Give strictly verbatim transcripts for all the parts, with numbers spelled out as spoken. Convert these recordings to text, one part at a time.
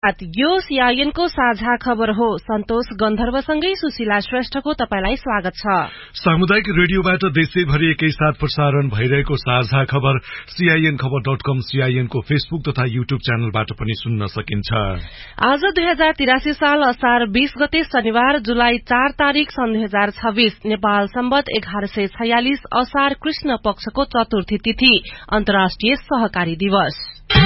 यो सीआईएनको साझा खबर हो। सन्तोष गन्धर्वसँगै सुशीला श्रेष्ठको तपाईलाई स्वागत छ। सामुदायिक रेडियोबाट देशैभरि एकैसाथ प्रसारण भइरहेको साझा खबर सीआईएन खबर डट कम, सीआईएनको फेसबुक तथा युट्युब च्यानलबाट पनि सुन्न सकिन्छ। आज दुई हजार तिरासी साल असार बीस गते शनिबार जुलाई चार तारीक सन् दुई हजार छब्बीस नेपाल सम्बत एघार सय छयालिस असार कृष्ण पक्षको चतुर्थी तिथि अन्तर्राष्ट्रिय सहकारी दिवस।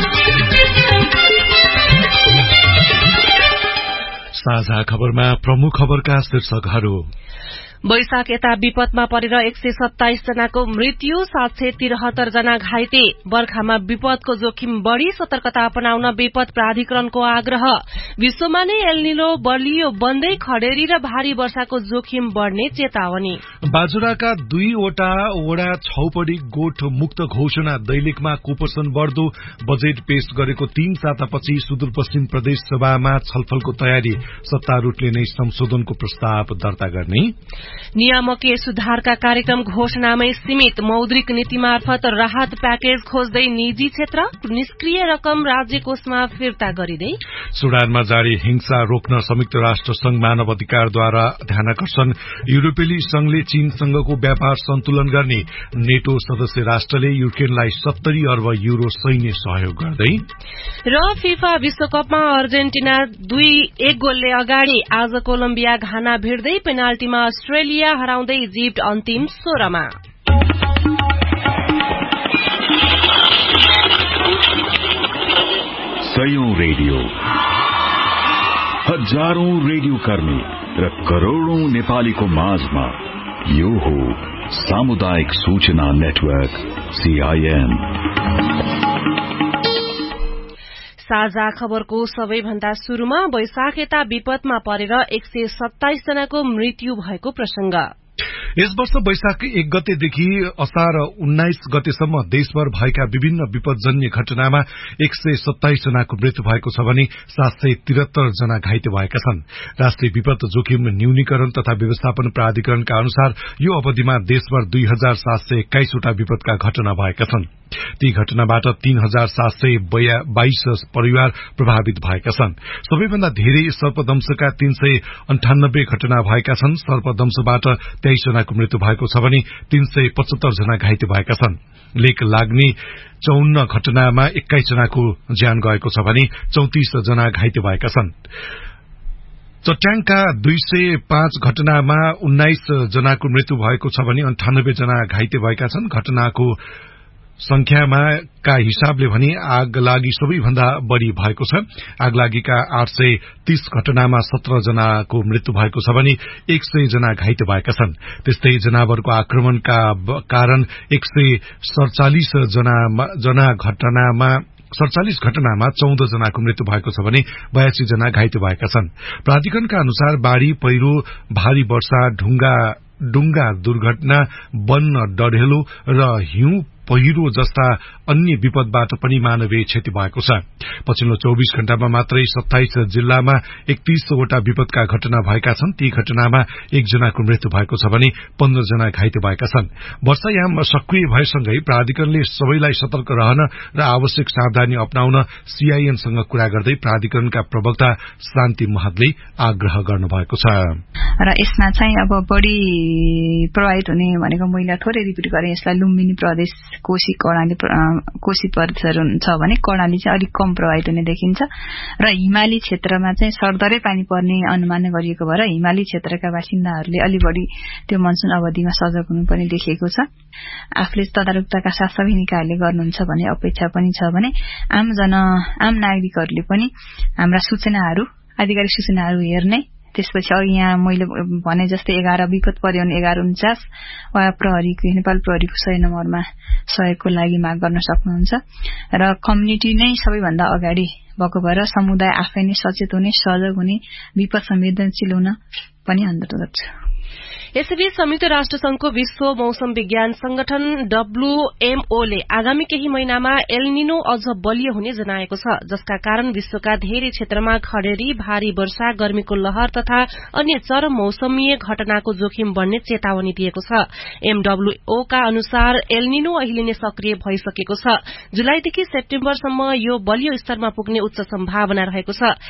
साझा खबरमा प्रमुख खबरका शीर्षकहरू। वैशाख यता विपदमा परेर एक सय सत्ताइस जनाको मृत्यु, सात सय तिरहत्तर जना घाइते। बर्खामा विपदको जोखिम बढ़ी, सतर्कता अपनाउन विपद प्राधिकरणको आग्रह। विश्वमा नै एल्निनो बलियो बन्दै खडेरी र भारी वर्षाको जोखिम बढ़ने चेतावनी। बाजुराका दुईवटा वडा छौपडी गोठ मुक्त घोषणा, दैलेखमा कुपोषण बढ़दो, बजेट पेश गरेको तीन सातापछि सुदूरपश्चिम प्रदेश सभामा छलफलको तयारी, सत्तारूढले नै संशोधनको प्रस्ताव दर्ता गर्ने। नियामकीय सुधारका कार्यक्रम घोषणामै सीमित, मौद्रिक नीति मार्फत राहत प्याकेज खोज्दै निजी क्षेत्र, निष्क्रिय रकम राज्य कोषमा फिर्ता गरिँदै। सुडानमा जारी हिंसा रोक्न संयुक्त राष्ट्र संघ मानव अधिकारद्वारा ध्यानाकर्षण, युरोपेली संघले चीनसँगको व्यापार सन्तुलन गर्ने, नेटो सदस्य राष्ट्रले युक्रेनलाई सत्तरी अर्ब युरो सैन्य सहयोग गर्दै। र फिफा विश्वकपमा अर्जेन्टिना दुई एक गोलले अगाडि, आज कोलम्बिया घाना भिड्दै, पेनाल्टीमा अस्ट्रेलिया हराउँदै इजिप्ट अन्तिम सोह्रमा। सयौं रेडियो, हजारौं रेडियो कर्मी र करोड़ौं नेपालीको माझमा यो हो सामुदायिक सूचना नेटवर्क सीआईएन। साझा खबरको सबैभन्दा शुरूमा वैशाख यता विपदमा परेर एक सय सत्ताइस जनाको मृत्यु भएको प्रसंग। यस वर्ष वैशाख एक गतेदेखि असार उन्नाइस गतेसम्म देशभर भएका विभिन्न विपदजन्य घटनामा एक सय सत्ताइस जनाको मृत्यु भएको छ भने सात सय त्रिहत्तर जना घाइते भएका छन्। राष्ट्रिय विपद जोखिम न्यूनीकरण तथा व्यवस्थापन प्राधिकरणका अनुसार यो अवधिमा देशभर दुई हजार सात सय एक्काइसवटा विपदका घटना भएका छन्। ती घटनाबाट तीन हजार सात सय बाइस परिवार प्रभावित भएका छन्। सबैभन्दा धेरै सर्पदंशका तीन सय अन्ठानब्बे घटना भएका छन्। सर्पदंशबाट तेइस जनाको मृत्यु भएको छ भने तीन सय पचहत्तर जना घाइते भएका छन्। लेक लाग्ने चौन्न घटनामा एक्काइस जनाको ज्यान गएको छ भने चौतिस जना घाइते भएका छन्। चट्याङका दुई सय पाँच घटनामा उन्नाइस जनाको मृत्यु भएको छ भने अन्ठानब्बे जना घाइते भएका छन्। घटनाको संख्यामा का हिसाबले भने आग लागि सबैभन्दा बढ़ी भएको छ। आगलागीका आठ सय तीस घटनामा सत्र जनाको मृत्यु भएको छ भने एक सय जना घाइते भएका छन्। त्यस्तै जनावरको आक्रमणका कारण एक सय सड़चालिस जना घटनामा सड़चालिस घटनामा चौध जनाको मृत्यु भएको छ भने बयासी जना घाइते भएका छन्। प्राधिकरणका अनुसार बाढ़ी, पहिरो, भारी वर्षा, ढुंगा डुंगा दुर्घटना, वन डढेलो र हिउँ पहिरो जस्ता अन्य विपदबाट पनि मानवीय क्षति भएको छ। पछिल्लो चौबीस घण्टामा मात्रै सत्ताइस जिल्लामा एकतीसवटा विपदका घटना भएका छन्। ती घटनामा एक जनाको मृत्यु भएको छ भने पन्ध्र जना घाइते भएका छन्। वर्षायाम सक्रिय भएसँगै प्राधिकरणले सबैलाई सतर्क रहन र आवश्यक सावधानी अपनाउन सीआईएनसँग कुरा गर्दै प्राधिकरणका प्रवक्ता शान्ति महतले आग्रह गर्नुभएको छ। र यसमा चाहिँ अब बढ़ी प्रभावित हुने भनेको मैले थोरै रिपिट गरे, यसलाई लुम्बिनी प्रदेश, कोशी कर्णाली कोशी प्रदेशहरू छ भने कर्णाली चाहिँ अलिक कम प्रभावित हुने देखिन्छ। र हिमाली क्षेत्रमा चाहिँ सरदरै पानी पर्ने अनुमान गरिएको भएर हिमाली क्षेत्रका बासिन्दाहरूले अलि बढी त्यो मनसुन अवधिमा सजग हुनु पनि देखिएको छ। आफूले तदारुकताका साथ सबै निकायले गर्नुहुन्छ भन्ने अपेक्षा पनि छ भने आम जन आम नागरिकहरूले पनि हाम्रा सूचनाहरू आधिकारिक सूचनाहरू हेर्ने, त्यसपछि अघि यहाँ मैले भने जस्तै एघार विपद पर्यो भने एघार उन्चास वा प्रहरीको नेपाल प्रहरीको सय नम्बरमा सहयोगको लागि माग गर्न सक्नुहुन्छ। र कम्युनिटी नै सबैभन्दा अगाडि भएको भएर समुदाय आफै नै सचेत हुने, सजग हुने, विपद संवेदनशील हुन पनि अनुरोध गर्छु। यसैबीच संयुक्त राष्ट्र संघको विश्व मौसम विज्ञान संगठन डब्ल्यूएमओ ले आगामी केही महिनामा एल्निनो अझ बलियो हुने जनाएको छ, जसका कारण विश्वका धेरै क्षेत्रमा खडेरी, भारी वर्षा, गर्मीको लहर तथा अन्य चरम मौसमीय घटनाको जोखिम बढ़ने चेतावनी दिएको छ। एमडब्ल्यूओ का अनुसार एल्निनो अहिले नै सक्रिय भइसकेको छ। जुलाईदेखि सेप्टेम्बरसम्म यो बलियो स्तरमा पुग्ने उच्च सम्भावना रहेको छ।